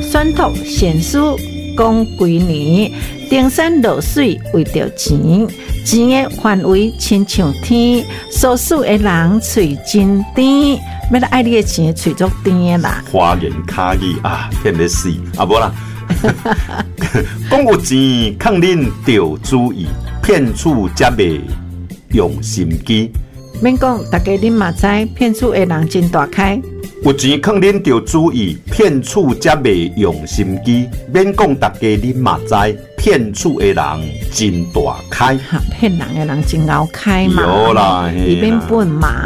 选读贤书讲规年，登山落水为着钱，钱的范围亲像天，所属的人嘴真甜，要来爱你的钱嘴足甜啦。 花言巧语啊，骗你死啊！无啦，讲有钱，肯定要注意，骗处则袂用心机。 免讲，大家恁嘛知，骗处的人真大开。 有钱肯定要注意，骗处则袂用心机。免讲，大家恁嘛知，骗处的人真大开。 骗人的人真熬开嘛， 有啦， 伊免本嘛。